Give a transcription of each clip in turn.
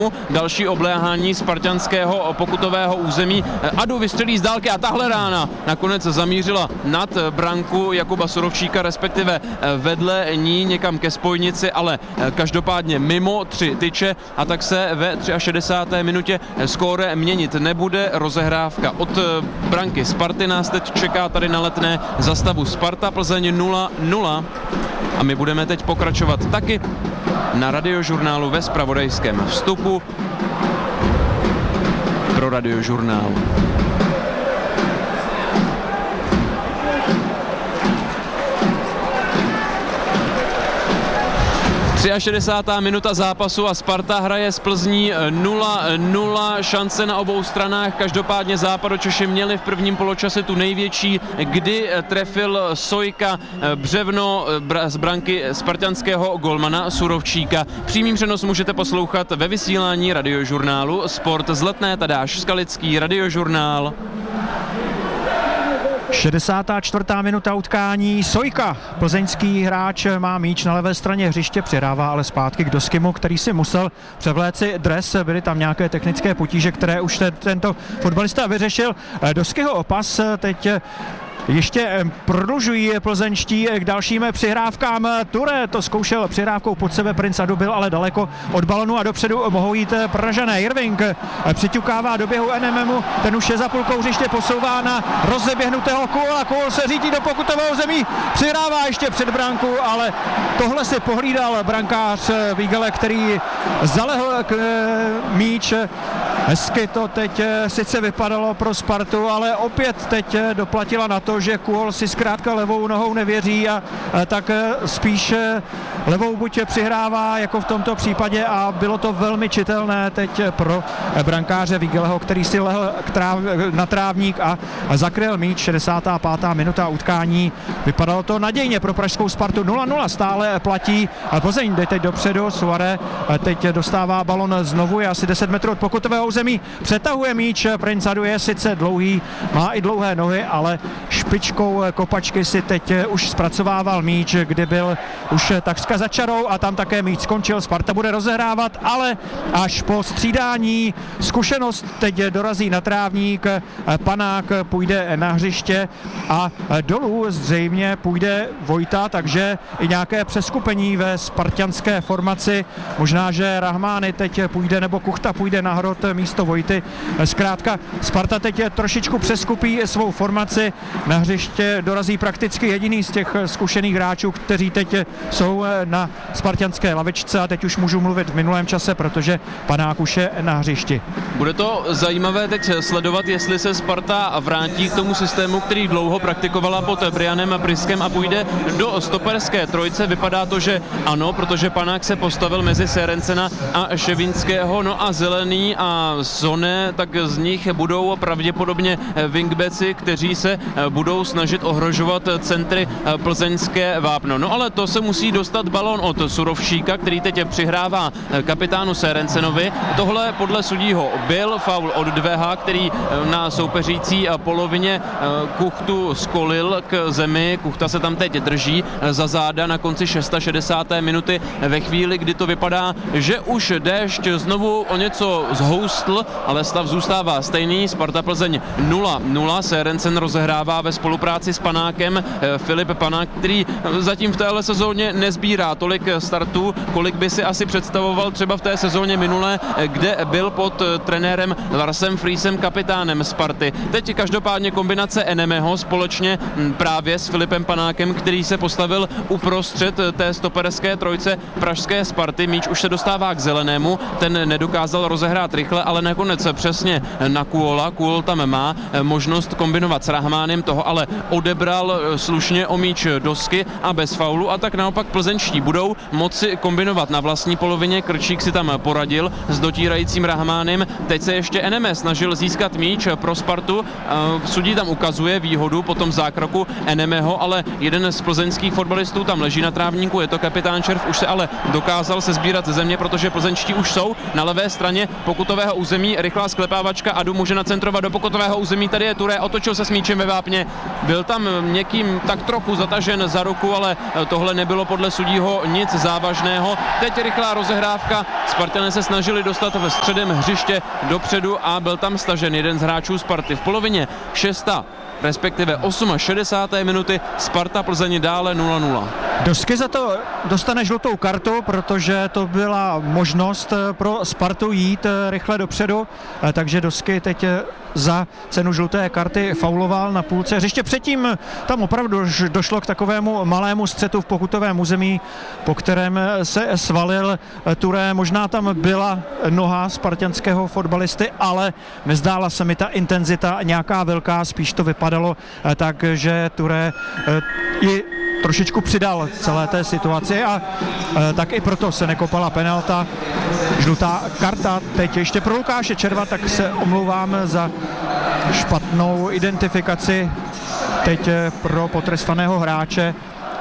Další obléhání spartanského pokutového území. Adu vystřelí z dálky a tahle rána nakonec zamířila nad branku Jakuba Surovčíka, respektive vedle ní někam ke spojnici, ale každopádně mimo 3 tyče, a tak se ve 63. minutě skóre měnit nebude. Rozehrávka od branky Sparty nás teď čeká tady na Letné za stavu Sparta Plzeň 0-0 a my budeme teď pokračovat taky na Radiožurnálu ve zpravodajském vstupu pro Radiožurnál. 63. minuta zápasu a Sparta hraje s Plzní 0-0, šance na obou stranách, každopádně Západočeši měli v prvním poločase tu největší, kdy trefil Sojka břevno z branky spartanského golmana Surovčíka. Přímým přenos můžete poslouchat ve vysílání Radiožurnálu Sport z Letné. Tadáš Skalický, Radiožurnál. 64. minuta utkání. Sojka, plzeňský hráč, má míč na levé straně hřiště, přihrává ale zpátky k Doskimu, který si musel převléci dres. Byly tam nějaké technické potíže, které už tento fotbalista vyřešil. Doskyho opas teď ještě prodlužují plzeňští k dalším přihrávkám. Ture to zkoušel přihrávkou pod sebe, Prince Adu byl ale daleko od balonu a dopředu mohou jít Pražané. Irving přiťukává do běhu NMMu, ten už je za půlkou hřiště, posouvá na rozeběhnutého Kůla. Kůl se řítí do pokutového zemí, přihrává ještě před branku, ale tohle si pohlídal brankář Vígele, který zalehl k míč. Hezky to teď sice vypadalo pro Spartu, ale opět teď doplatila na to, že Kuhol si zkrátka levou nohou nevěří a tak spíš levou buď přihrává jako v tomto případě a bylo to velmi čitelné teď pro brankáře Vígeleho, který si lehl na trávník a zakryl míč. 65. minuta utkání. Vypadalo to nadějně pro pražskou Spartu. 0-0 stále platí. Plzeň jde teď dopředu. Suare teď dostává balon znovu, je asi 10 metrů od pokutového území. Přetahuje míč. Prince Adu je sice dlouhý, má i dlouhé nohy, ale špičkou kopačky si teď už zpracovával míč, kdy byl už takřka za čarou a tam také míč skončil. Sparta bude rozehrávat, ale až po střídání. Zkušenost teď dorazí na trávník, Panák půjde na hřiště a dolů zřejmě půjde Vojta, takže i nějaké přeskupení ve spartanské formaci. Možná, že Rahmány teď půjde, nebo Kuchta půjde na hrot místo Vojty. Zkrátka Sparta teď trošičku přeskupí svou formaci. Na hřiště dorazí prakticky jediný z těch zkušených hráčů, kteří teď jsou na spartanské lavičce a teď už můžu mluvit v minulém čase, protože Panák už je na hřišti. Bude to zajímavé teď sledovat, jestli se Sparta vrátí k tomu systému, který dlouho praktikovala pod Brianem Priskem a půjde do stoperské trojce. Vypadá to, že ano, protože Panák se postavil mezi Serencena a Ševinského, no a Zelený a Zone, tak z nich budou pravděpodobně wingbacki, kteří se budou snažit ohrožovat centry plzeňské vápno. No ale to se musí dostat balón od Surovčíka, který teď přihrává kapitánu Serencenovi. Tohle podle sudího byl faul od Dveha, který na soupeřící polovině Kuchtu skolil k zemi. Kuchta se tam teď drží za záda na konci 66. minuty ve chvíli, kdy to vypadá, že už déšť znovu o něco zhoustl, ale stav zůstává stejný. Sparta Plzeň 0-0. Serencen rozehrává ve spolupráci s Panákem. Filip Panák, který zatím v téhle sezóně nezbírá tolik startů, kolik by si asi představoval třeba v té sezóně minulé, kde byl pod trenérem Larsem Friesem kapitánem Sparty. Teď každopádně kombinace Enemeho společně právě s Filipem Panákem, který se postavil uprostřed té stoperské trojce pražské Sparty. Míč už se dostává k Zelenému, ten nedokázal rozehrát rychle, ale nakonec přesně na Kuola. Kuol tam má možnost kombinovat s Rahmánem, toho ale odebral slušně o míč Dosky a bez faulu, a tak naopak plzeňští budou moci kombinovat na vlastní polovině. Krčík si tam poradil s dotírajícím Rahmánem. Teď se ještě Eneme snažil získat míč pro Spartu. Sudí tam ukazuje výhodu po tom zákroku Enemeho, ale jeden z plzeňských fotbalistů tam leží na trávníku, je to kapitán Červ, už se ale dokázal sezbírat ze země, protože plzeňští už jsou na levé straně pokutového území, rychlá sklepávačka, Adu může nacentrovat do pokutového území, tady je Touré, otočil se s míčem ve vápně, byl tam někým tak trochu zatažen za ruku, ale tohle nebylo podle sudího nic závažného. Teď rychlá rozehrávka, Spartané se snažili dostat ve středem hřiště dopředu a byl tam stažen jeden z hráčů Sparty. V polovině 6. respektive 68. minuty Sparta Plzeň dále 0-0. Dosky za to dostane žlutou kartu, protože to byla možnost pro Spartu jít rychle dopředu, takže Dosky teď za cenu žluté karty fauloval na půlce hřiště. Předtím tam opravdu došlo k takovému malému střetu v pokutovém území, po kterém se svalil Touré. Možná tam byla noha spartanského fotbalisty, ale nezdála se mi ta intenzita nějaká velká, spíš to vypadalo tak, že Touré i trošičku přidal celé té situaci a tak i proto se nekopala penalta. Žlutá karta teď ještě pro Lukáše Červa, tak se omlouvám za špatnou identifikaci teď pro potrestaného hráče.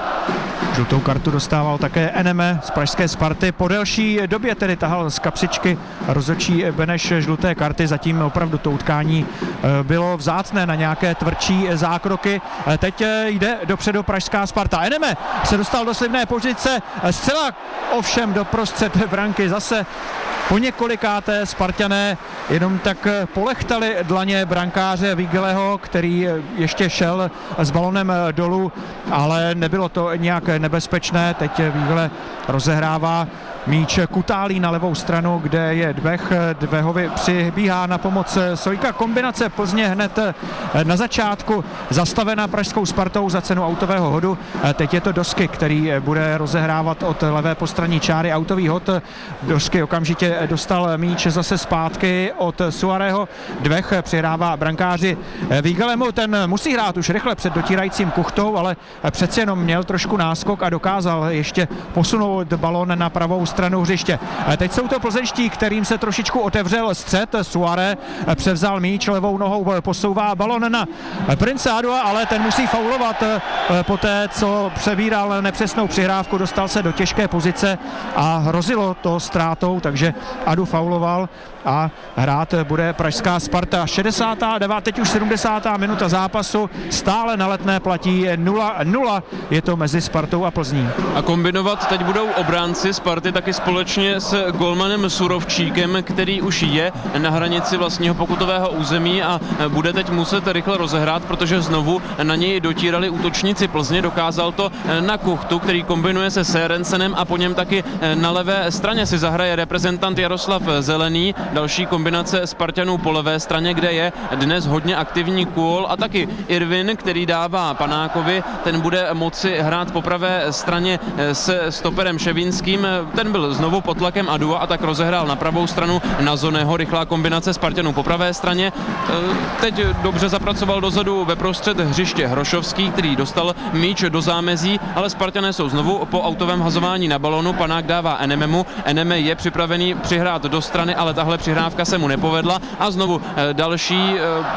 Žlutou kartu dostával také Eneme z pražské Sparty. Po delší době tedy tahal z kapsičky rozhodčí Beneš žluté karty. Zatím opravdu to utkání bylo vzácné na nějaké tvrdší zákroky. Teď jde dopředu pražská Sparta. Eneme se dostal do slibné pozice, zcela ovšem do prostřed branky zase. Po několikáté Spartané jenom tak polechtali dlaně brankáře Vigeleho, který ještě šel s balonem dolů, ale nebylo to nějak nebezpečné. Teď Vigele rozehrává míč Kutálí na levou stranu, kde je Dvech. Dvehovi přibíhá na pomoc Sojka. Kombinace Plzně hned na začátku zastavena pražskou Spartou za cenu autového hodu. Teď je to Dosky, který bude rozehrávat od levé postranní čáry autový hod. Dosky okamžitě dostal míč zase zpátky od Suareho. Dvech přihrává brankáři Vigelemu. Ten musí hrát už rychle před dotírajícím Kuchtou, ale přeci jenom měl trošku náskok a dokázal ještě posunout balón na pravou stranu hřiště. Teď jsou to plzeňští, kterým se trošičku otevřel střed. Suare převzal míč, levou nohou posouvá balon na Prince Adua, ale ten musí faulovat poté, co přebíral nepřesnou přihrávku, dostal se do těžké pozice a hrozilo to ztrátou, takže Adu fauloval a hrát bude pražská Sparta. 69. teď už 70. minuta zápasu, stále na Letné platí 0-0, je to mezi Spartou a Plzní. A kombinovat teď budou obránci Sparty taky společně s golmanem Surovčíkem, který už je na hranici vlastního pokutového území a bude teď muset rychle rozehrát, protože znovu na něj dotírali útočníci Plzně. Dokázal to na Kuchtu, který kombinuje se Sérensenem a po něm taky na levé straně si zahraje reprezentant Jaroslav Zelený. Další kombinace Spartanů po levé straně, kde je dnes hodně aktivní Kůl a taky Irvin, který dává Panákovi. Ten bude moci hrát po pravé straně se stoperem Ševínským. Ten byl znovu pod tlakem Adua a tak rozehrál na pravou stranu na Zoneho. Rychlá kombinace Spartanů po pravé straně. Teď dobře zapracoval dozadu ve prostřed hřiště Hrošovský, který dostal míč do zámezí, ale Spartané jsou znovu po autovém hazování na balonu. Panák dává Enememu. Eneme je připravený přihrát do strany, ale tahle přihrávka se mu nepovedla a znovu další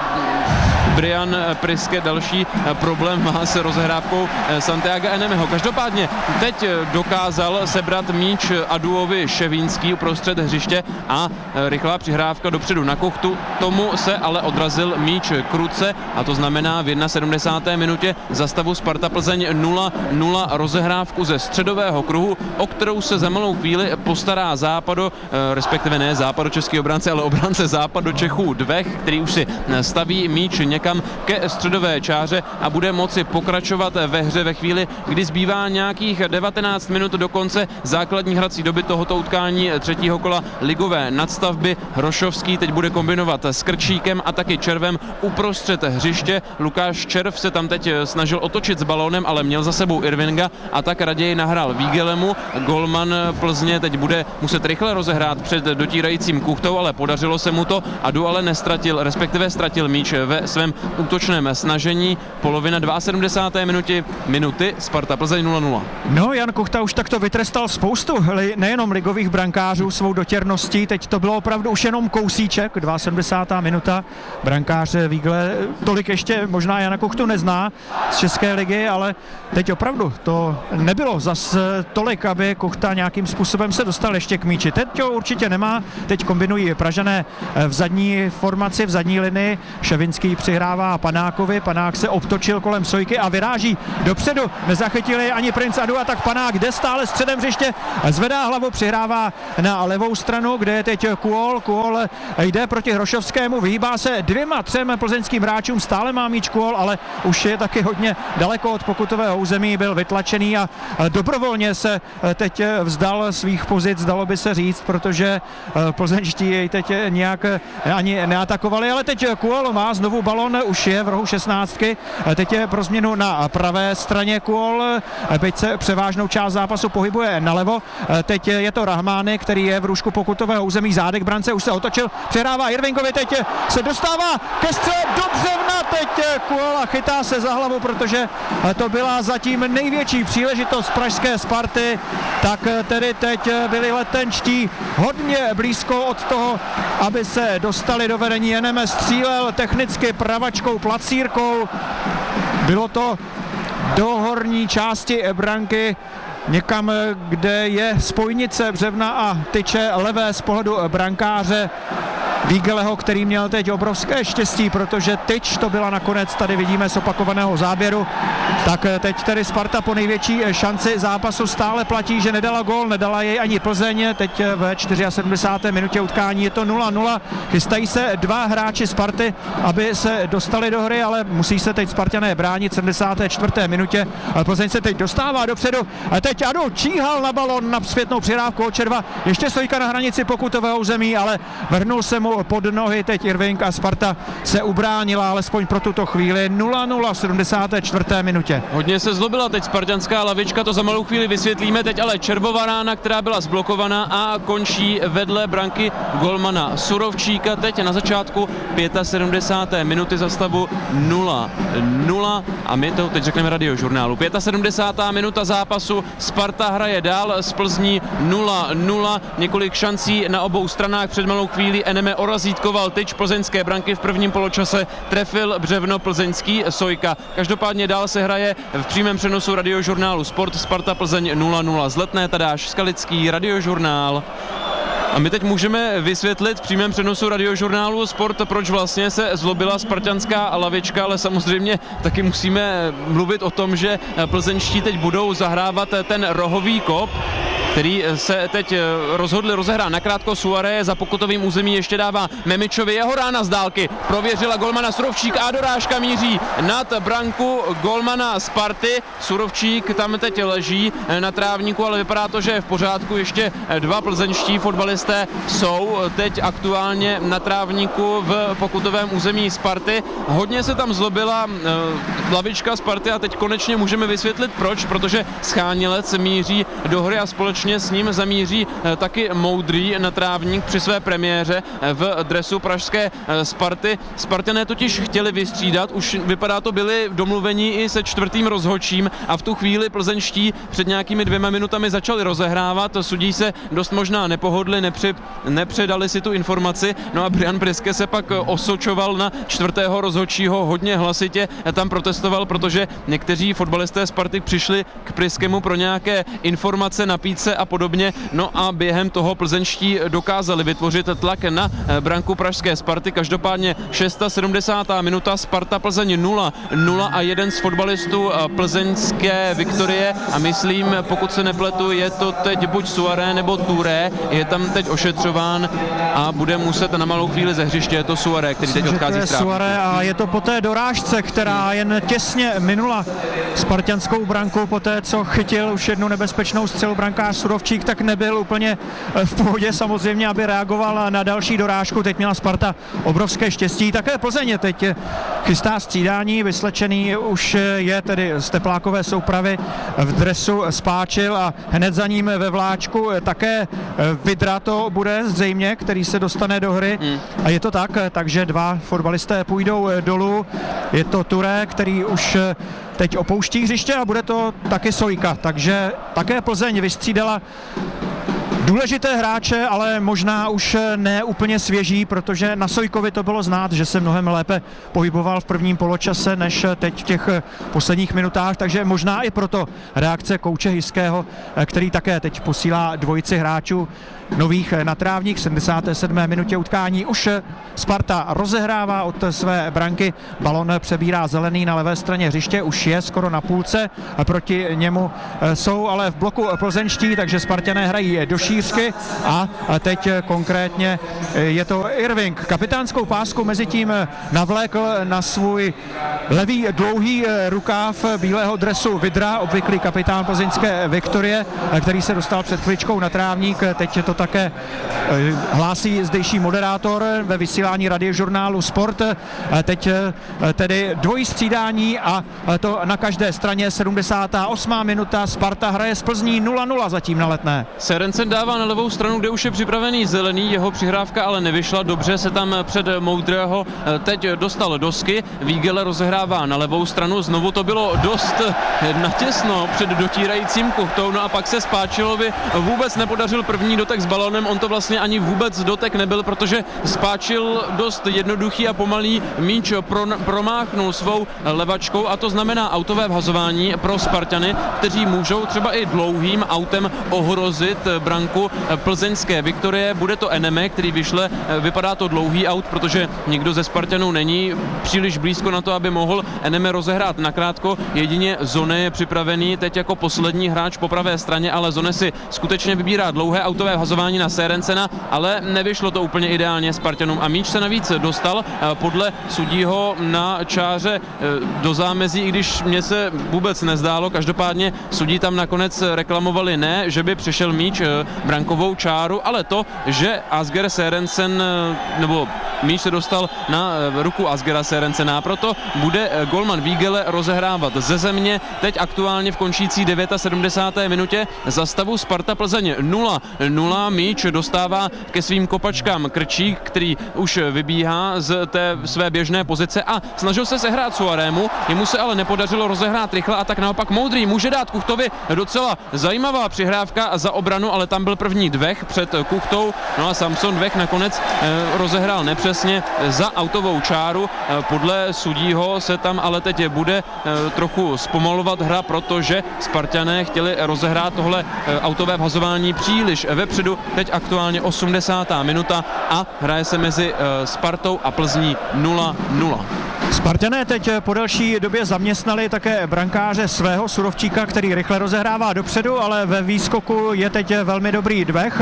Brian Priske další problém má s rozehrávkou Santiaga Enemeho. Každopádně teď dokázal sebrat míč Aduovi Ševínský uprostřed hřiště a rychlá přihrávka dopředu na Kuchtu. Tomu se ale odrazil míč Kruce a to znamená v 71. minutě za stavu Sparta Plzeň 0-0 rozehrávku ze středového kruhu, o kterou se za malou chvíli postará respektive ne západočeský obránce, ale obránce Západočechů Dvech, který už si staví míč někam ke středové čáře a bude moci pokračovat ve hře ve chvíli, kdy zbývá nějakých 19 minut do konce základní hrací doby tohoto utkání třetího kola ligové nadstavby. Hrošovský teď bude kombinovat s Krčíkem a taky Červem uprostřed hřiště. Lukáš Červ se tam teď snažil otočit s balónem, ale měl za sebou Irvinga a tak raději nahrál Vigelemu. Golman Plzně teď bude muset rychle rozehrát před dotírajícím Kuchtou, ale podařilo se mu to. Adu ale nestratil, respektive ztratil míč ve svém tom útočném snažení. Polovina 72. minuty Sparta Plzeň 0-0. No, Jan Kuchta už takto vytrestal spoustu nejenom ligových brankářů svou dotěrností, teď to bylo opravdu už jenom kousíček, 72. minuta. Brankář Vígle tolik ještě možná Jana Kuchtu nezná z České ligy, ale teď opravdu to nebylo zas tolik, aby Kuchta nějakým způsobem se dostal ještě k míči. Teď to určitě nemá, teď kombinují Pražané v zadní formaci, v zadní linii. Ševinský přihrává Panákovi, Panák se obtočil kolem Sojky a vyráží dopředu. Nezachytili ani Princ Adu, a tak Panák jde stále středem hřiště, zvedá hlavu, přihrává na levou stranu, kde je teď Kuol. Kuol jde proti Hrošovskému, vyhýbá se 2-3 plzeňským hráčům, stále má míč Kuol, ale už je taky hodně daleko od pokutového území, byl vytlačený a dobrovolně se teď vzdal svých pozic, dalo by se říct, protože plzeňští jej teď nějak ani neatakovali, ale teď Kuol má znovu balon, už je v rohu 16. Teď je pro změnu na pravé straně Kuol, byť se převážnou část zápasu pohybuje nalevo. Teď je to Rahmány, který je v růžku pokutového území, zádek brance, už se otočil, přehrává Jirvinkovi, teď se dostává ke střele do břevna, teď Kuol a chytá se za hlavu, protože to byla zatím největší příležitost pražské Sparty, tak tedy teď byli letenčtí hodně blízko od toho, aby se dostali do vedení. NM střílel technicky pravačkou placírkou, bylo to do horní části branky, někam, kde je spojnice břevna a tyče levé z pohledu brankáře Vígeleho, který měl teď obrovské štěstí, protože tyč to byla nakonec, tady vidíme z opakovaného záběru. Tak teď tedy Sparta po největší šanci zápasu stále platí, že nedala gól, nedala jej ani Plzeň. Teď ve 74. minutě utkání je to 0-0. Chystají se dva hráči Sparty, aby se dostali do hry, ale musí se teď Spartané bránit. 74. minutě Plzeň se teď dostává dopředu. A teď Adu číhal na balon na zpětnou přihrávku od Červa. Ještě Sojka na hranici pokutového území, ale vrhnul se mu pod nohy teď Irving a Sparta se ubránila alespoň pro tuto chvíli 0-0 v 74. minutě. Hodně se zlobila teď spartanská lavička, to za malou chvíli vysvětlíme. Teď ale Červova rána, která byla zblokovaná a končí vedle branky golmana Surovčíka. Teď na začátku 75. minuty za stavu 0-0 a my to teď řekneme Radiožurnálu. 75. minuta zápasu, Sparta hraje dál z Plzní 0-0, několik šancí na obou stranách, před malou chvíli Eneme orazítkoval tyč plzeňské branky v prvním poločase, trefil břevno plzeňský Sojka. Každopádně dál se hraje v přímém přenosu Radiožurnálu Sport, Sparta Plzeň 0-0. Z Letné Tadáš Skalický, Radiožurnál. A my teď můžeme vysvětlit v přímém přenosu Radiožurnálu Sport, proč vlastně se zlobila spartanská lavička, ale samozřejmě taky musíme mluvit o tom, že plzeňští teď budou zahrávat ten rohový kop, který se teď rozhodli rozehrát nakrátko. Suaré za pokutovým území ještě dává Memičovi, jeho rána z dálky prověřila golmana Surovčík a dorážka míří nad branku golmana Sparty. Surovčík tam teď leží na trávníku, ale vypadá to, že je v pořádku. Ještě dva plzeňští fotbalisté jsou teď aktuálně na trávníku v pokutovém území Sparty. Hodně se tam zlobila lavička Sparty a teď konečně můžeme vysvětlit proč, protože Schánilec míří do hry a společně s ním zamíří taky Moudrý na trávník při své premiéře v dresu pražské Sparty. Spartané totiž chtěli vystřídat, už vypadá to byli domluvení i se čtvrtým rozhodčím a v tu chvíli plzeňští před nějakými 2 minutami začali rozehrávat, sudí se dost možná nepohodli, nepředali si tu informaci, no a Brian Priske se pak osočoval na čtvrtého rozhodčího, hodně hlasitě tam protestoval, protože někteří fotbalisté Sparty přišli k Priskemu pro nějaké informace, napít se a podobně, no a během toho plzeňští dokázali vytvořit tlak na branku pražské Sparty. Každopádně 76. minuta, Sparta Plzeň 0-0 a jeden z fotbalistů plzeňské Viktorie a myslím, pokud se nepletu, je to teď buď Suaré nebo Touré, je tam teď ošetřován a bude muset na malou chvíli ze hřiště, je to Suaré, který teď odchází z trávníku. Suaré a je to po té dorážce, která jen těsně minula spartanskou branku, po té, co chytil už jednu nebezpečnou střelu brankář Surovčík tak nebyl úplně v pohodě samozřejmě, aby reagoval na další dorážku. Teď měla Sparta obrovské štěstí. Také Plzeň teď chystá střídání, vyslečený už je tedy z teplákové soupravy v dresu Spáčil a hned za ním ve vláčku také Vidra to bude zřejmě, který se dostane do hry. A je to tak, takže dva fotbalisté půjdou dolů. Je to Touré, který už teď opouští hřiště a bude to taky Sojka, takže také Plzeň vystřídala důležité hráče, ale možná už ne úplně svěží, protože na Sojkovi to bylo znát, že se mnohem lépe pohyboval v prvním poločase než teď v těch posledních minutách, takže možná i proto reakce kouče Hyského, který také teď posílá dvojici hráčů nových na trávník. V 77. minutě utkání už Sparta rozehrává od své branky, balon přebírá Zelený na levé straně hřiště, už je skoro na půlce, proti němu jsou ale v bloku plzeňští, takže Spartané hrají do šířky a teď konkrétně je to Irving. Kapitánskou pásku mezi tím navlékl na svůj levý dlouhý rukáv bílého dresu Vidra, obvyklý kapitán plzeňské Viktorie, který se dostal před chviličkou na trávník. Teď to také hlásí zdejší moderátor ve vysílání radiožurnálu Sport. Teď tedy dvojí střídání a to na každé straně. 78. minuta, Sparta hraje z Plzní 0-0 zatím na Letné. Serencen dává na levou stranu, kde už je připravený Zelený, jeho přihrávka ale nevyšla, dobře se tam před Moudrého teď dostal dosky, Vígele rozehrává na levou stranu, znovu to bylo dost natěsno před dotírajícím Kuchtou, no a pak se Spáčilovi vůbec nepodařil první dotek s balonem, on to vlastně ani vůbec dotek nebyl, protože Spáčil dost jednoduchý a pomalý míč promáchnul svou levačkou a to znamená autové vhazování pro Spartany, kteří můžou třeba i dlouhým autem ohrozit branku plzeňské Viktorie. Bude to Eneme, který vyšle, vypadá to dlouhý aut, protože nikdo ze Spartanů není příliš blízko na to, aby mohl Eneme rozehrát nakrátko. Jedině Zone je připravený teď jako poslední hráč po pravé straně, ale Zone si skutečně vybírá dlouhé autové vhazování na Serencena, ale nevyšlo to úplně ideálně Spartanům a míč se navíc dostal podle sudího na čáře do zámezí, i když mě se vůbec nezdálo. Každopádně sudí tam nakonec reklamovali ne, že by přešel míč brankovou čáru, ale to, že Asger Serencen, nebo míč se dostal na ruku Asgera Serencena, proto bude golman Vígele rozehrávat ze země. Teď aktuálně v končící 79. minutě za stavu Sparta Plzeň 0-0. Míč dostává ke svým kopačkám Krčík, který už vybíhá z té své běžné pozice a snažil se sehrát Suarému, jemu se ale nepodařilo rozehrát rychle a tak naopak Moudrý může dát Kuchtovi docela zajímavá přihrávka za obranu, ale tam byl první Dvech před Kuchtou, no a Samson Dvech nakonec rozehrál nepřesně za autovou čáru. Podle sudího se tam ale teď bude trochu zpomalovat hra, protože Spartané chtěli rozehrát tohle autové vhazování příliš vepředu. Teď aktuálně 80. minuta a hraje se mezi Spartou a Plzní 0-0. Spartané teď po delší době zaměstnali také brankáře svého Surovčíka, který rychle rozehrává dopředu, ale ve výskoku je teď velmi dobrý Dvech.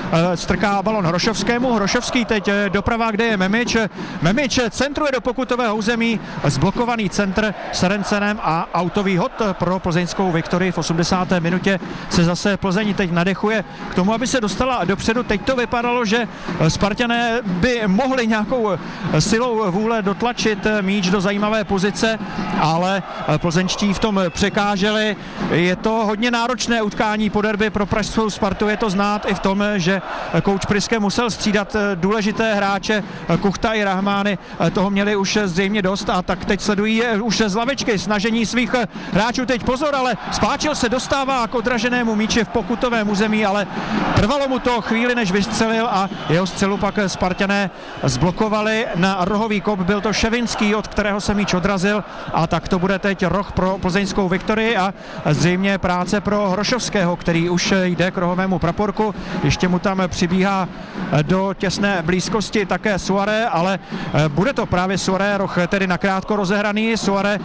Strká balon Hrošovskému. Hrošovský teď doprava, kde je Memič. Memič centruje do pokutového území, zblokovaný centr Serencenem a autový hod pro plzeňskou Viktorii. V 80. minutě se zase Plzeň teď nadechuje k tomu, aby se dostala dopředu. Teď to vypadalo, že Spartané by mohli nějakou silou vůle dotlačit míč do zajímavé pozice, ale plzeňští v tom překáželi. Je to hodně náročné utkání po derby pro pražskou Spartu, je to znát i v tom, že kouč Priske musel střídat důležité hráče, Kuchta i Rahmány toho měli už zřejmě dost a tak teď sledují už z lavičky snažení svých hráčů. Teď pozor, ale Spáčil se dostává k odraženému míči v pokutovém území, ale trvalo mu to chvíli, než vystřelil a jeho střelu pak Spartané zblokovali na rohový kop. Byl to Ševinský, od kterého se míč odrazil a tak to bude teď roh pro plzeňskou Viktorii a zřejmě práce pro Hrošovského, který už jde k rohovému praporku. Ještě mu tam přibíhá do těsné blízkosti také Suaré, ale bude to právě Suaré, roh tedy nakrátko rozehraný. Suaré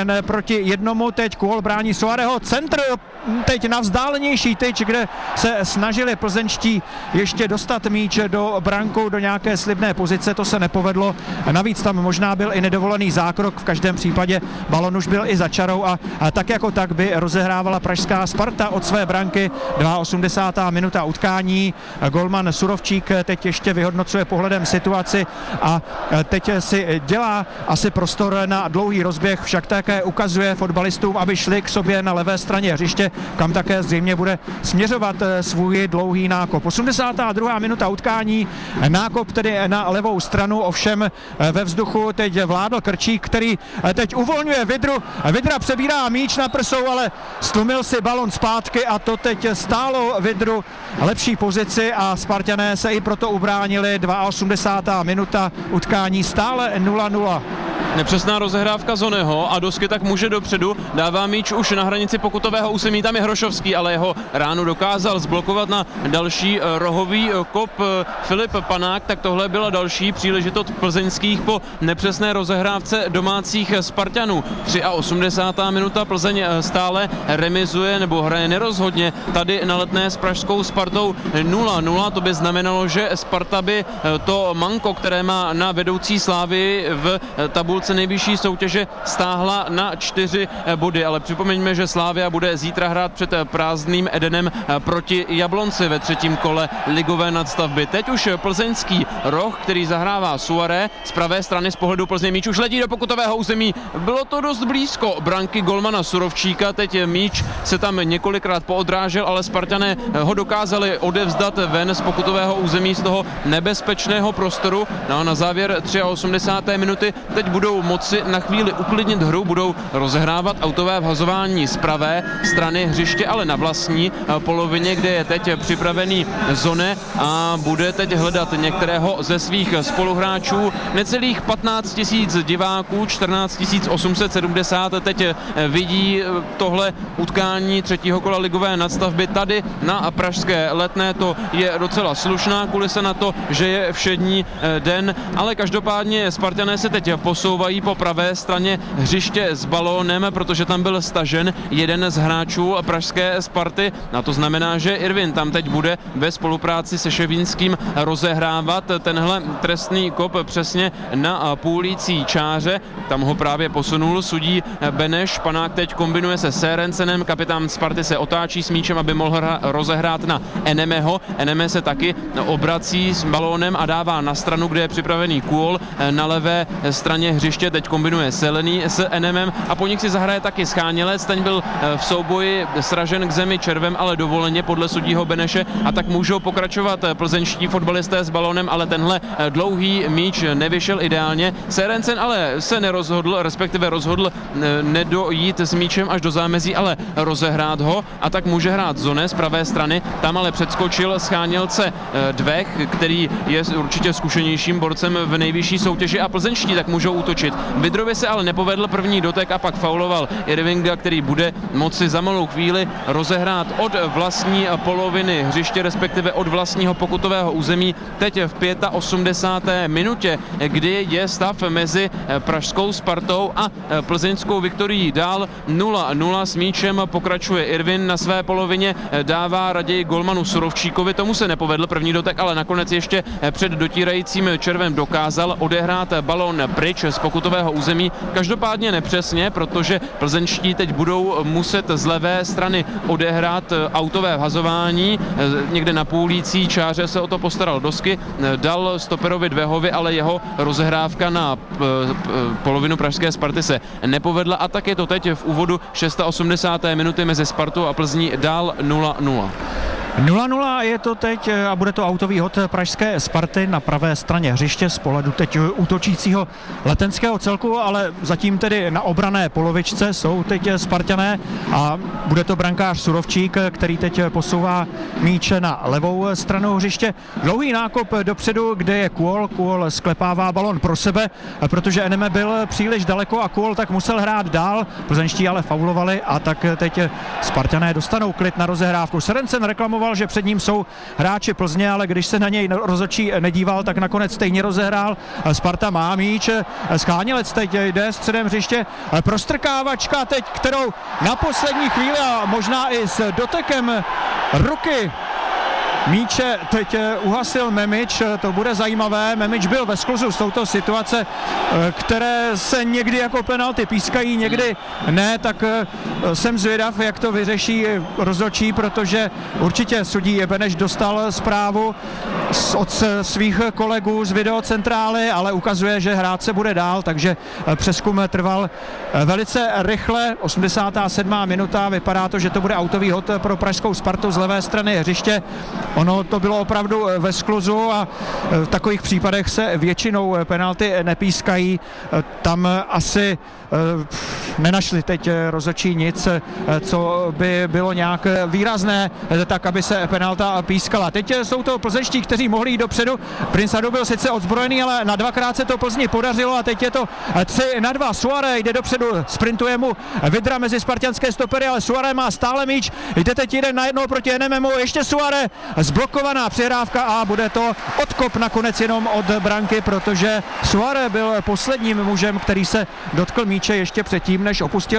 1-1, teď Kuol brání Suarého, centr teď na vzdálenější tyč, kde se snažili plzeňští ještě dostat míč do branku, do nějaké slibné pozice, to se nepovedlo. Navíc tam možná byl i nedovolený silný zákrok, v každém případě balon už byl i za čarou a tak jako tak by rozehrávala pražská Sparta od své branky. 82. minuta utkání, golman Surovčík teď ještě vyhodnocuje pohledem situaci a teď si dělá asi prostor na dlouhý rozběh, však také ukazuje fotbalistům, aby šli k sobě na levé straně hřiště, kam také zřejmě bude směřovat svůj dlouhý nákop. 82. minuta utkání, nákop tedy na levou stranu, ovšem ve vzduchu teď vládl Krčík, který teď uvolňuje Vidru. Vidra přebírá míč na prsou, ale stlumil si balon zpátky a to teď stálo Vidru lepší pozici a Spartané se i proto ubránili. 82. minuta utkání, stále 0-0. Nepřesná rozehrávka Zoneho a Dosky tak může dopředu, dává míč už na hranici pokutového území, tam je Hrošovský, ale jeho ránu dokázal zblokovat na další rohový kop Filip Panák, tak tohle byla další příležitost plzeňských po nepřesné rozehrávce domácích Spartanů. 83. minuta, Plzeň stále remizuje nebo hraje nerozhodně tady na Letné s pražskou Spartou 0-0, to by znamenalo, že Sparta by to manko, které má na vedoucí Slávy v tabulce nejvyšší soutěže, stáhla na 4 body, ale připomeňme, že Slavia bude zítra hrát před prázdným Edenem proti Jablonci ve 3. kole ligové nadstavby. Teď už plzeňský roh, který zahrává Suaré, z pravé strany z pohledu Plzně míč už letí do pokutového území. Bylo to dost blízko branky golmana Surovčíka, teď míč se tam několikrát poodrážel, ale Spartané ho dokázali odevzdat ven z pokutového území, z toho nebezpečného prostoru. No a na závěr 83. minuty teď budou moci na chvíli uklidnit hru, budou rozehrávat autové vhazování z pravé strany hřiště, ale na vlastní polovině, kde je teď připravený Zone a bude teď hledat některého ze svých spoluhráčů. Necelých 15 000 diváků, 14 870 teď vidí tohle utkání 3. kola ligové nadstavby tady na pražské Letné. To je docela slušná kulisa na to, že je všední den, ale každopádně Spartané se teď posouvají po pravé straně hřiště s balónem, protože tam byl stažen jeden z hráčů pražské Sparty a to znamená, že Irvin tam teď bude ve spolupráci se Ševínským rozehrávat tenhle trestný kop přesně na půlící čáře. Tam ho právě posunul sudí Beneš. Panák teď kombinuje se Sérensenem, kapitán Sparty se otáčí s míčem, aby mohl rozehrát na Enemeho. Eneme se taky obrací s balónem a dává na stranu, kde je připravený Kůl. Na levé straně hřiště teď kombinuje Selený s Enemem a po nich si zahraje taky Schánělec. Ten byl v souboji sražen k zemi červem, ale dovoleně podle sudího Beneše a tak můžou pokračovat plzeňští fotbalisté s balónem, ale tenhle dlouhý míč nevyšel ideálně. Sérensen ale se nerozhodl, respektive rozhodl nedojít s míčem až do zámezí, ale rozehrát ho a tak může hrát Zone z pravé strany. Tam ale předskočil Schánělce Dvech, který je určitě zkušenějším borcem v nejvyšší soutěži a plzeňští tak můžou útočit. Vidrovi se ale nepovedl první dotek a pak fauloval Irvinga, který bude moci za malou chvíli rozehrát od vlastní poloviny hřiště, respektive od vlastního pokutového území. Teď v 85. minutě, kdy je stav mezi pražskou Spartou a plzeňskou Viktorií dál 0-0 s míčem pokračuje Irvin na své polovině, dává raději golmanu Surovčíkovi, tomu se nepovedl první dotek, ale nakonec ještě před dotírajícím červem dokázal odehrát balón pryč z pokutového území. Každopádně nepřesně, protože plzeňští teď budou muset z levé strany odehrát autové vhazování. Někde na půlící čáře se o to postaral Dosky, dal stoperovi Dvehovi, ale jeho rozehrávka na polovinu pražské Sparty se nepovedla a tak je to teď v úvodu 86. minuty mezi Spartou a Plzní dál 0-0. 0-0 je to teď a bude to autový hod pražské Sparty na pravé straně hřiště z pohledu teď útočícího letenského celku, ale zatím tedy na obrané polovičce jsou teď Spartané a bude to brankář Surovčík, který teď posouvá míče na levou stranu hřiště. Dlouhý nákop dopředu, kde je Kůl. Kůl sklepává balon pro sebe, protože Eneme byl příliš daleko a Kůl tak musel hrát dál. Plzeňští ale faulovali a tak teď Spartané dostanou klid na rozehrávku. Serencen reklamoval, že před ním jsou hráči Plzně, ale když se na něj rozhodčí nedíval, tak nakonec stejně rozehrál. Sparta má míč, Schánělec teď jde středem hřiště, prostrkávačka teď, kterou na poslední chvíli a možná i s dotekem ruky míče teď uhasil Memič, to bude zajímavé. Memič byl ve skluzu, jsou to situace, které se někdy jako penalty pískají, někdy ne, tak jsem zvědav, jak to vyřeší rozhodčí, protože určitě sudí Beneš dostal zprávu od svých kolegů z videocentrály, ale ukazuje, že hrát se bude dál, takže přezkum trval velice rychle. 87. minuta, vypadá to, že to bude autový hod pro pražskou Spartu z levé strany hřiště. Ono to bylo opravdu ve skluzu a v takových případech se většinou penalty nepískají. Tam asi nenašli teď rozhodčí nic, co by bylo nějak výrazné, tak aby se penalta pískala. Teď jsou to plzeňští, kteří mohli jít dopředu. Prince Adu byl sice odzbrojený, ale na dvakrát se to Plzni podařilo a teď je to 3-2. Suaré jde dopředu, sprintuje mu Vidra mezi spartianské stopery, ale Suaré má stále míč. Jde teď 1-1 proti NMMu, ještě Suaré, zblokovaná přihrávka a bude to odkop nakonec jenom od branky, protože Suaré byl posledním mužem, který se dotkl míče ještě předtím, než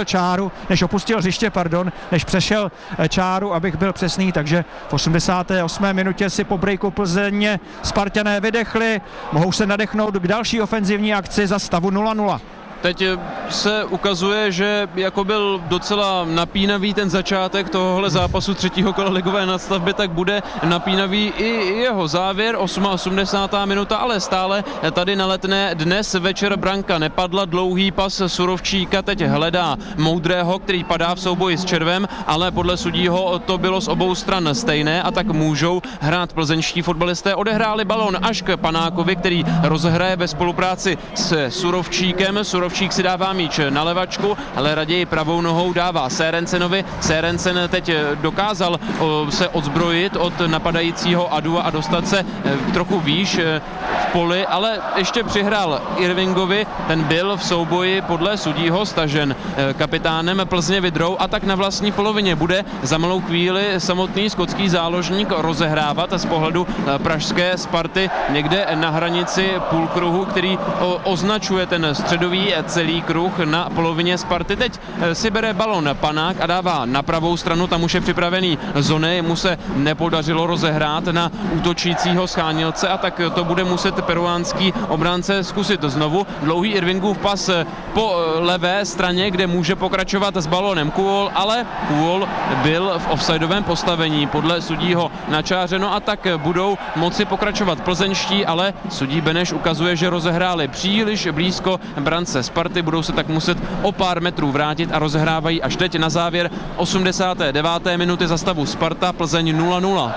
opustil hřiště, než přešel čáru, abych byl přesný, takže v 88. minutě si po breaku Plzeň Spartané vydechli, mohou se nadechnout k další ofenzivní akci za stavu 0-0. Teď se ukazuje, že jako byl docela napínavý ten začátek tohohle zápasu třetího kola ligové nadstavby, tak bude napínavý i jeho závěr, 88. minuta, ale stále tady na Letné dnes večer branka nepadla, dlouhý pas Surovčíka teď hledá Moudrého, který padá v souboji s Červem, ale podle sudího to bylo z obou stran stejné a tak můžou hrát plzeňští fotbalisté. Odehráli balón až k Panákovi, který rozhraje ve spolupráci s Surovčíkem. Surovčík si dává míč na levačku, ale raději pravou nohou dává Sérencenovi. Sérencen teď dokázal se odzbrojit od napadajícího Adua a dostat se trochu výš v poli, ale ještě přihrál Irvingovi, ten byl v souboji podle sudího stažen kapitánem Plzně Vidrou a tak na vlastní polovině bude za malou chvíli samotný skotský záložník rozehrávat z pohledu pražské Sparty někde na hranici půlkruhu, který označuje ten středový celý kruh na polovině Sparty. Teď si bere balon Panák a dává na pravou stranu, tam už je připravený Zony, mu se nepodařilo rozehrát na útočícího Schánilce a tak to bude muset peruánský obránce zkusit znovu. Dlouhý Irvingův pas po levé straně, kde může pokračovat s balonem Kuol, ale Kuol byl v offsideovém postavení podle sudího načářeno a tak budou moci pokračovat plzeňští, ale sudí Beneš ukazuje, že rozehráli příliš blízko brance Sparty, budou se tak muset o pár metrů vrátit a rozehrávají až teď na závěr 89. minuty za stavu Sparta Plzeň 0-0.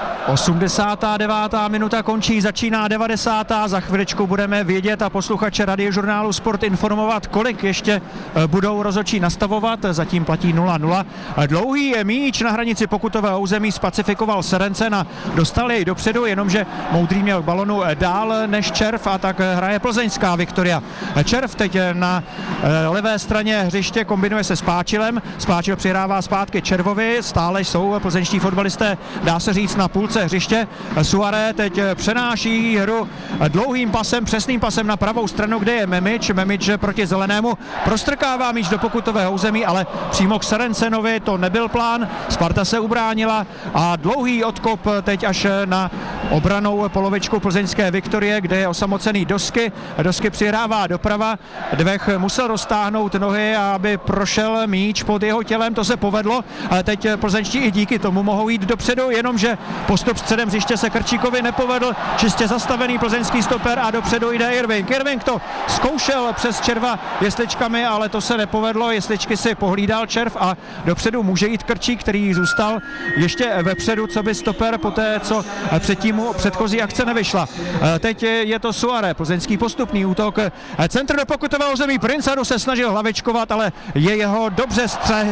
89. minuta končí, začíná 90. Za chviličku budeme vědět a posluchače Radiožurnálu Sport informovat, kolik ještě budou rozhodčí nastavovat. Zatím platí 0-0. Dlouhý míč na hranici pokutového území spacifikoval Serencen a dostal jej dopředu, jenomže Moudrý měl balonu dál než Červ a tak hraje plzeňská Viktoria. Červ teď na levé straně hřiště kombinuje se Spáčilem. Spáčil přihrává zpátky Červovi, stále jsou plzeňští fotbalisté, dá se říct, na půlce hřiště. Suaré teď přenáší hru dlouhým pasem, přesným pasem na pravou stranu, kde je Memič. Memič proti zelenému prostrkává míč do pokutového území, ale přímo k Serencenovi, to nebyl plán. Sparta se ubránila a dlouhý odkop teď až na obranou polovičku plzeňské Viktorie, kde je osamocený Dosky. Dosky přihrává doprava. Dvech musel roztáhnout nohy, aby prošel míč pod jeho tělem, to se povedlo, ale teď plzeňští i díky tomu mohou jít dopředu, jenomže postup středem hřiště se Krčíkovi nepovedl, čistě zastavený plzeňský stoper a dopředu jde Irving. Irving to zkoušel přes Červa jesličkami, ale to se nepovedlo, jesličky si pohlídal Červ a dopředu může jít Krčík, který zůstal ještě vepředu, co by stoper poté, co předtím mu předchozí akce nevyšla. Teď je to Suaré, plzeňský postupný útok, centr do pokutového zemí, Prince Adu se snažil hlavičkovat, ale jeho dobře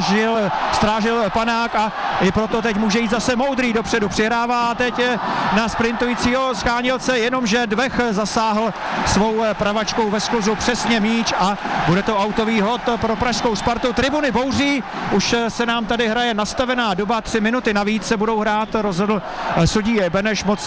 strážil Panák a i proto teď může jít zase Moudrý dopředu, přihrává teď na sprintujícího Schánilce, jenomže Dvech zasáhl svou pravačkou ve skluzu přesně míč a bude to autový hod pro pražskou Spartu. Tribuny bouří, už se nám tady hraje nastavená doba, 3 minuty navíc se budou hrát, rozhodl sudí Beneš, moc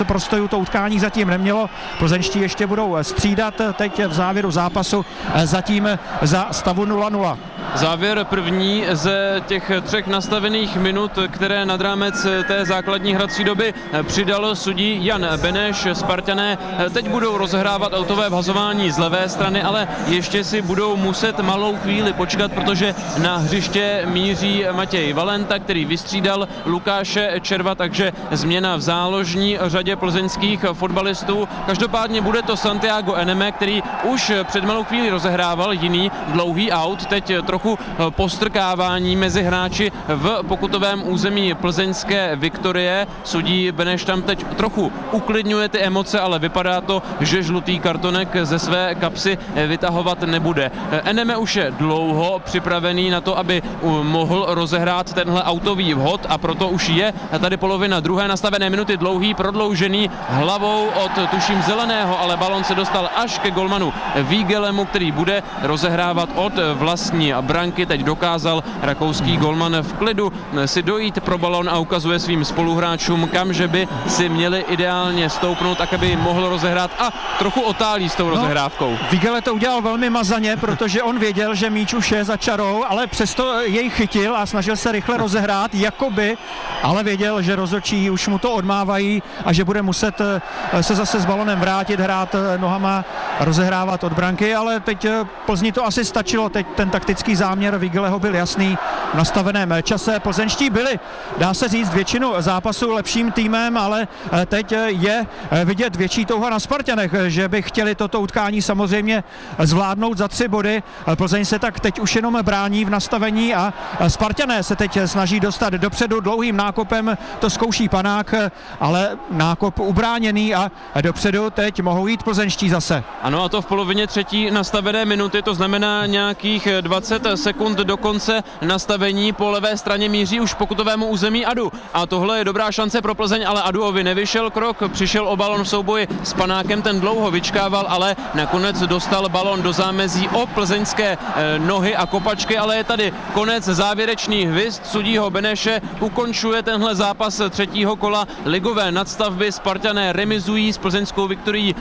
prostojů to utkání zatím nemělo. Plzeňští ještě budou střídat teď v závěru zápasu zatím za stavu 0-0. Závěr první ze těch 3 nastavených minut, které nad rámec té základní hrací doby přidal sudí Jan Beneš. Spartané teď budou rozehrávat autové vhazování z levé strany, ale ještě si budou muset malou chvíli počkat, protože na hřiště míří Matěj Valenta, který vystřídal Lukáše Červa, takže změna v záložní řadě plzeňských fotbalistů. Každopádně bude to Santiago Eneme, který už před malou chvíli rozehrával jiný dlouhý aut. Teď trochu postrkávání mezi hráči v pokutovém území plzeňské Viktorie. Sudí Beneš tam teď trochu uklidňuje ty emoce, ale vypadá to, že žlutý kartonek ze své kapsy vytahovat nebude. Eneme už je dlouho připravený na to, aby mohl rozehrát tenhle autový vhod, a proto už je tady polovina druhé nastavené minuty, dlouhý prodloužený hlavou od tuším zeleného, ale balon se dostal až ke golmanu Vígelemu, který bude rozehrávat od vlastní branky. Teď dokázal rakouský golman v klidu si dojít pro balon a ukazuje svým spoluhráčům, kam že by si měli ideálně stoupnout, tak aby mohl rozehrát, a trochu otálí s tou rozehrávkou. Vígele to udělal velmi mazaně, protože on věděl, že míč už je za čarou, ale přesto jej chytil a snažil se rychle rozehrát, jakoby, ale věděl, že rozhodčí už mu to odmávají a že bude muset se zase s balonem vrátit, hrát nohama, rozehrávat od branky, ale teď Plzni to asi stačilo, teď ten taktický záměr Vígeleho byl jasný v nastaveném čase. Plzeňští byli, dá se říct, většinu zápasu lepším týmem, ale teď je vidět větší touha na Spartanech, že by chtěli toto utkání samozřejmě zvládnout za 3 body. Plzeň se tak teď už jenom brání v nastavení a Spartané se teď snaží dostat dopředu dlouhým nákopem, to zkouší Panák, ale nákop ubráněný a dopředu teď mohou jít plzeňští zase. Ano, a to v polovině třetí nastavené minuty, to znamená nějakých 20 sekund do konce nastavení. Po levé straně míří už pokutovému území Adu a tohle je dobrá šance pro Plzeň, ale Aduovi nevyšel krok, přišel o balon v souboji s Panákem, ten dlouho vyčkával, ale nakonec dostal balon do zámezí o plzeňské nohy a kopačky, ale je tady konec, závěrečný hvizd sudího Beneše ukončuje tenhle zápas třetího kola ligové nadstavby. Spartané remizují s plzeňskou Viktorií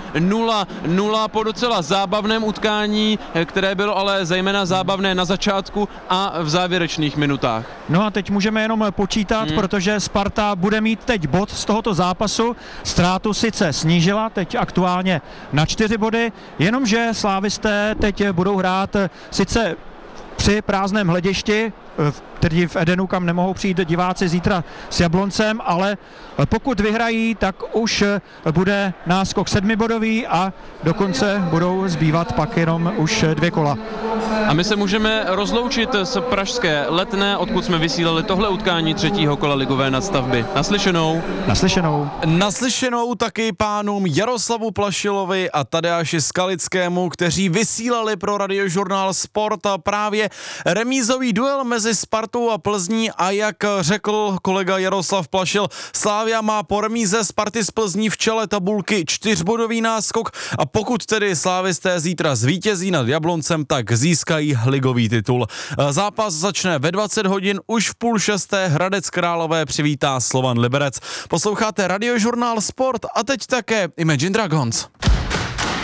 0-0 po docela zábavném utkání, které bylo ale zejména zábavné na začátku a v závěrečných minutách. No a teď můžeme jenom počítat, protože Sparta bude mít teď bod z tohoto zápasu. Ztrátu sice snížila, teď aktuálně na 4 body, jenomže slávisté teď budou hrát sice při prázdném hledišti, tedy v Edenu, kam nemohou přijít diváci zítra s Jabloncem, ale pokud vyhrají, tak už bude náskok 7bodový a dokonce budou zbývat pak jenom už 2 kola. A my se můžeme rozloučit z pražské Letné, odkud jsme vysílali tohle utkání třetího kola ligové nadstavby. Naslyšenou. Naslyšenou. Naslyšenou taky pánům Jaroslavu Plašilovi a Tadeáši Skalickému, kteří vysílali pro Radiožurnál Sport a právě remízový duel mezi Spartou a Plzní, a jak řekl kolega Jaroslav Plašil, Slavia má po remíze Sparty z Plzní v čele tabulky 4bodový náskok, a pokud tedy slávisté zítra zvítězí nad Jabloncem, tak získají ligový titul. Zápas začne ve 20 hodin, už v 5:30 Hradec Králové přivítá Slovan Liberec. Posloucháte Radiožurnál Sport a teď také Imagine Dragons.